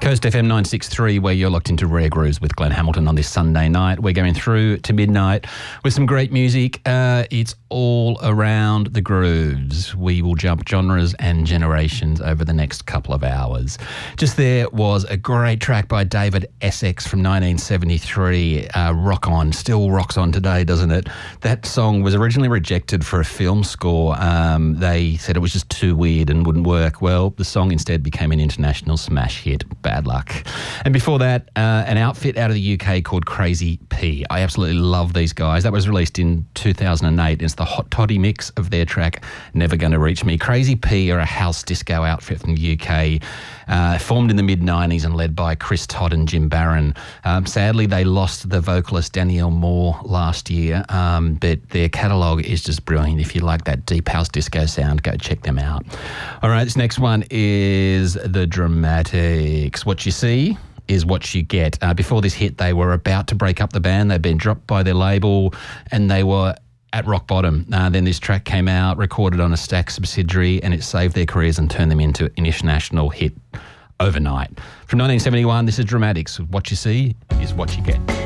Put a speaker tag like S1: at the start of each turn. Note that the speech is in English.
S1: Coast FM 963, where you're locked into Rare Grooves with Glenn Hamilton on this Sunday night. We're going through to midnight with some great music. It's all around the grooves. We will jump genres and generations over the next couple of hours. Just there was a great track by David Essex from 1973, Rock On. Still rocks on today, doesn't it? That song was originally rejected for a film score. They said it was just too weird and wouldn't work. Well, the song instead became an international smash hit. Bad luck. And before that, an outfit out of the UK called Crazy P. I absolutely love these guys. That was released in 2008. It's the Hot Toddy mix of their track Never Gonna Reach Me. Crazy P are a house disco outfit from the UK, formed in the mid-90s and led by Chris Todd and Jim Barron. Sadly, they lost the vocalist Danielle Moore last year, but their catalogue is just brilliant. If you like that deep house disco sound, go check them out. All right, this next one is The Dramatics. What you see is what you get. Before this hit, they were about to break up the band. They'd been dropped by their label and they were at rock bottom. Then this track came out, recorded on a Stax subsidiary, and it saved their careers and turned them into an international hit overnight. From 1971, this is Dramatics. What you see is what you get.